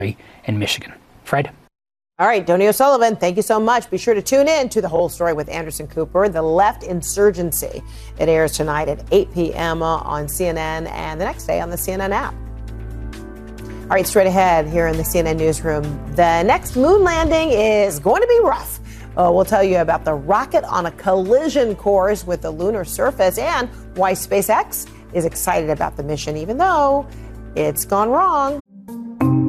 in Michigan. Fred? All right, Donnie O'Sullivan, thank you so much. Be sure to tune in to The Whole Story with Anderson Cooper, The Left Insurgency. It airs tonight at 8 p.m. on CNN and the next day on the CNN app. All right, straight ahead here in the CNN newsroom, the next moon landing is going to be rough. We'll tell you about the rocket on a collision course with the lunar surface and why SpaceX is excited about the mission, even though it's gone wrong.